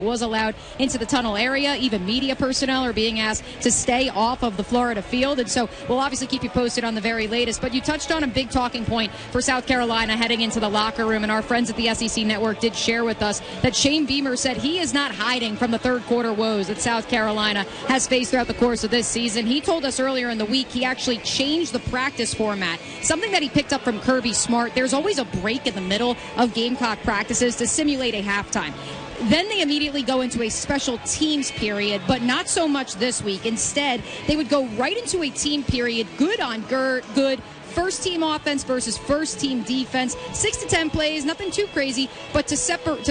was allowed into the tunnel area. Even media personnel are being asked to stay off of the Florida field. And so we'll obviously keep you posted on the very latest. But you touched on a big talking point for South Carolina heading into the locker room. And our friends at the SEC Network did share with us that Shane Beamer said he is not hiding from the third quarter woes that South Carolina has faced throughout the course of this season. He told us earlier in the week he actually changed the practice format, something that he picked up from Kirby Smart. There's always a break in the middle of Gamecock practices to simulate a halftime. Then they immediately go into a special teams period, but not so much this week. Instead, they would go right into a team period, good on good, first team offense versus first team defense, 6 to 10 plays, nothing too crazy, but to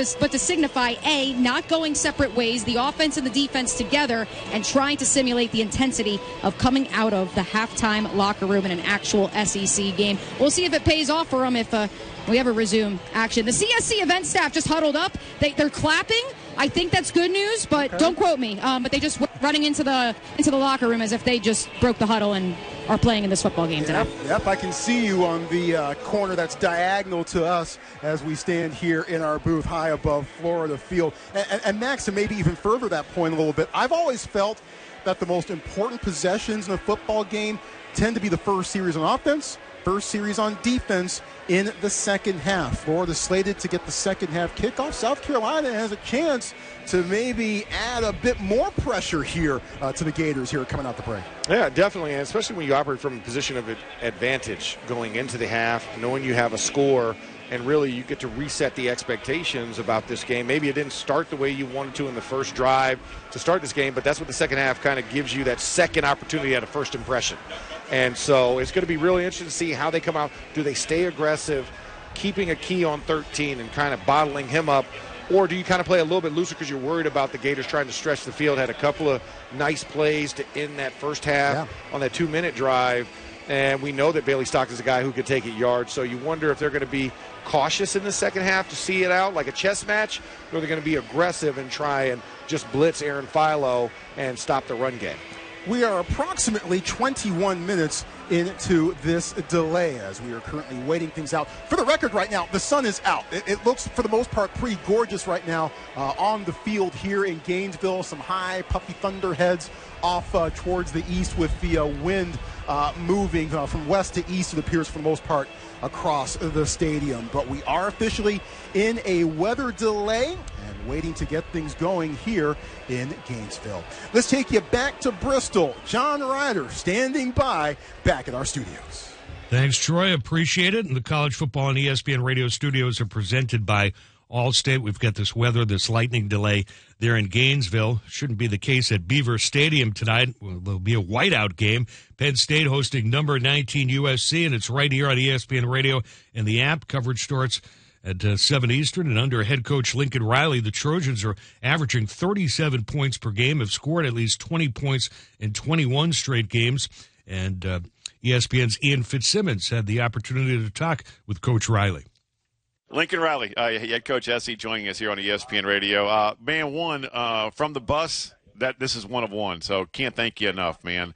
signify not going separate ways, the offense and the defense together, and trying to simulate the intensity of coming out of the halftime locker room in an actual SEC game. We'll see if it pays off for them if we ever resume action. The CSC event staff just huddled up. They're clapping. I think that's good news, but Don't quote me. But they just running into the locker room as if they just broke the huddle and are playing in this football game today. Yep, I can see you on the corner that's diagonal to us as we stand here in our booth high above Florida Field. And Max, to maybe even further that point a little bit, I've always felt that the most important possessions in a football game tend to be the first series on offense, first series on defense in the second half. Florida slated to get the second half kickoff. South Carolina has a chance to maybe add a bit more pressure here to the Gators here coming out the break. Yeah, definitely, and especially when you operate from a position of advantage going into the half, knowing you have a score, and really you get to reset the expectations about this game. Maybe it didn't start the way you wanted to in the first drive to start this game, but that's what the second half kind of gives you, that second opportunity at a first impression. And so it's going to be really interesting to see how they come out. Do they stay aggressive, keeping a key on 13 and kind of bottling him up, or do you kind of play a little bit looser because you're worried about the Gators trying to stretch the field? Had a couple of nice plays to end that first half on that 2-minute drive. And we know that Bailey Stock is a guy who could take it yards. So you wonder if they're going to be cautious in the second half to see it out like a chess match, or they're going to be aggressive and try and just blitz Aaron Philo and stop the run game. We are approximately 21 minutes into this delay as we are currently waiting things out. For the record right now, the sun is out. It looks, for the most part, pretty gorgeous right now on the field here in Gainesville. Some high, puffy thunderheads off towards the east with the wind moving from west to east, it appears, for the most part, across the stadium. But we are officially in a weather delay and waiting to get things going here in Gainesville. Let's take you back to Bristol. John Ryder standing by back at our studios. Thanks, Troy. Appreciate it. And the College Football and ESPN Radio studios are presented by Allstate. We've got this weather, this lightning delay there in Gainesville. Shouldn't be the case at Beaver Stadium tonight. There'll be a whiteout game. Penn State hosting number 19 USC, and it's right here on ESPN Radio and the app. Coverage starts at 7 Eastern, and under head coach Lincoln Riley, the Trojans are averaging 37 points per game, have scored at least 20 points in 21 straight games, and ESPN's Ian Fitzsimmons had the opportunity to talk with Coach Riley. Lincoln Riley, head coach SC, joining us here on ESPN Radio. Man, one, from the bus, this is one of one, so can't thank you enough, man.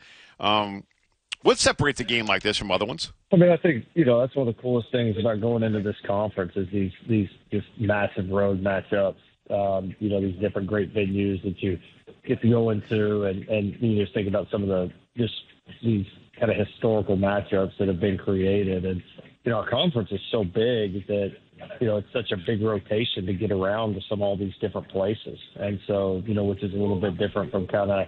What separates a game like this from other ones? I mean, I think, that's one of the coolest things about going into this conference is these just massive road matchups, these different great venues that you get to go into, and you just think about some of these kind of historical matchups that have been created. And, our conference is so big that, it's such a big rotation to get around to all these different places. And so, which is a little bit different from kind of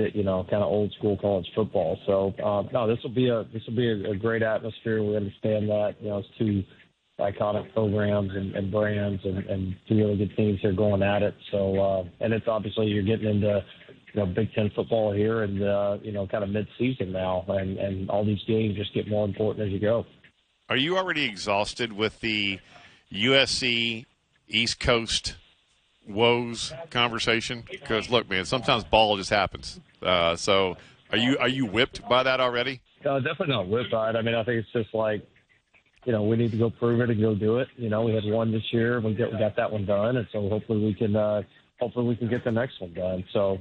old school college football. So, no, this will be a great atmosphere. We understand that, it's two iconic programs and brands and two really good teams here going at it. So, and it's obviously you're getting into, Big Ten football here and, kind of mid-season now, and all these games just get more important as you go. Are you already exhausted with the USC East Coast woes conversation? Because look, man, sometimes ball just happens. So are you whipped by that already? Definitely not whipped by it. I mean, I think it's just like, we need to go prove it and go do it. We had one this year, we got that one done, and so hopefully we can get the next one done. So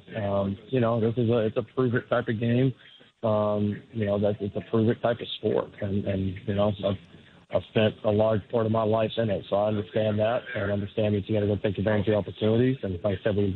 it's a prove it type of game. That it's a prove it type of sport, and I've spent a large part of my life in it, so I understand that and understand that you got to go take advantage of the opportunities. And like I said, we